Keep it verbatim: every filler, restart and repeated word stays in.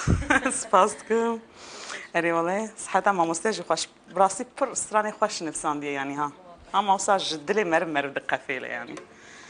سپاس دکم. اری والله صحتا مامۆستێژی خۆش بڕاستی پڕ سترانی خۆش نفساندیە ینی ها. ها مامۆستا ji dilê me re mere diqefêle yani.